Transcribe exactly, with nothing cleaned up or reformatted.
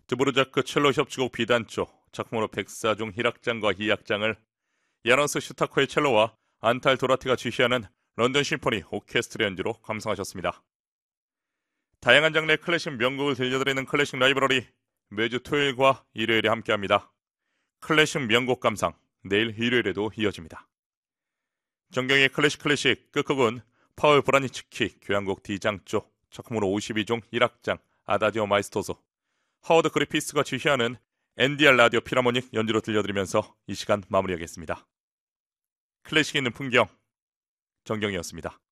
드보르자크 첼로 협주곡 비단조, 작품으로 백사종 일 악장과 이 악장을 야노스 슈타코의 첼로와 안탈 도라티가 지휘하는 런던 심포니 오케스트라 연주로 감상하셨습니다. 다양한 장르의 클래식 명곡을 들려드리는 클래식 라이브러리, 매주 토요일과 일요일에 함께합니다. 클래식 명곡 감상, 내일 일요일에도 이어집니다. 정경의 클래식 클래식 끝곡은 파울 브라니츠키 교향곡 D장조, 작품으로 오십이 종 일 악장 아다지오 마이스토소, 하워드 그리피스가 지휘하는 엔디알 라디오 필하모닉 연주로 들려드리면서 이 시간 마무리하겠습니다. 클래식 있는 풍경, 정경이었습니다.